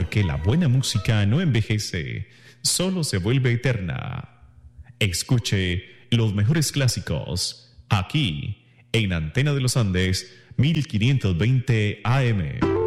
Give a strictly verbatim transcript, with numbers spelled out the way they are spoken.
Porque la buena música no envejece, solo se vuelve eterna. Escuche los mejores clásicos aquí en Antena de los Andes mil quinientos veinte A M.